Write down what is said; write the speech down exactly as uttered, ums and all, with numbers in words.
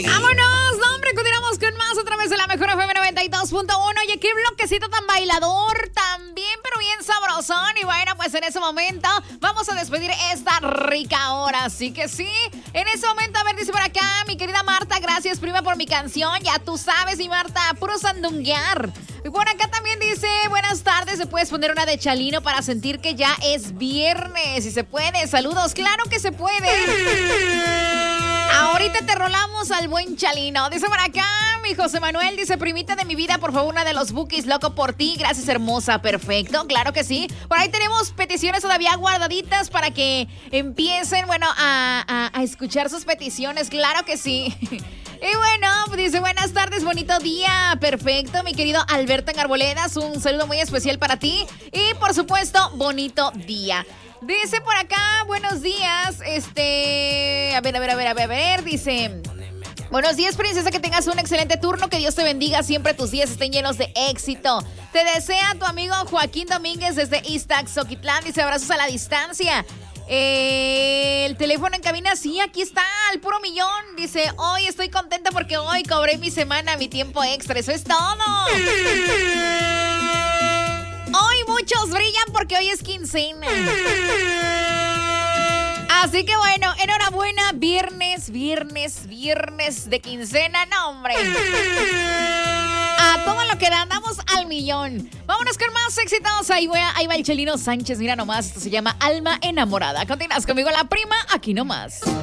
¡Vámonos! No, hombre, continuamos con más a través de la Mejor F M noventa y dos punto uno. Oye, qué bloquecito tan bailador, también, pero bien sabrosón. Y bueno, pues en ese momento vamos a despedir esta rica hora. Así que sí, en ese momento, a ver, dice por acá mi querida Marta, gracias, prima, por mi canción. Ya tú sabes, y Marta, puro sandunguear. Y por acá también dice, buenas tardes, ¿se puedes poner una de Chalino para sentir que ya es viernes? Si se puede, saludos, claro que se puede. Ahorita te rolamos al buen Chalino. Dice por acá, mi José Manuel, dice, primita de mi vida, por favor, una de los Bookies, loco por ti. Gracias, hermosa, perfecto, claro que sí. Por ahí tenemos peticiones todavía guardaditas para que empiecen, bueno, a, a, a escuchar sus peticiones, claro que sí. Y bueno, dice, buenas tardes, bonito día, perfecto, mi querido Alberto en Arboledas, un saludo muy especial para ti y, por supuesto, bonito día. Dice por acá, buenos días, este, a ver, a ver, a ver, a ver, a ver, dice, buenos días, princesa, que tengas un excelente turno, que Dios te bendiga, siempre tus días estén llenos de éxito. Te desea tu amigo Joaquín Domínguez desde Iztac, Xoquitlán, dice, abrazos a la distancia. Eh, el teléfono en cabina, sí, aquí está, al puro millón. Dice, hoy estoy contenta porque hoy cobré mi semana, mi tiempo extra. Eso es todo. Hoy muchos brillan porque hoy es quincena. Así que bueno, enhorabuena, viernes, viernes, viernes de quincena, no hombre. A todo lo que da, andamos al millón. Vámonos con más éxitos. Ahí, voy a, ahí va el Chalino Sánchez, mira nomás, esto se llama Alma Enamorada. Continúas conmigo, la prima, aquí nomás.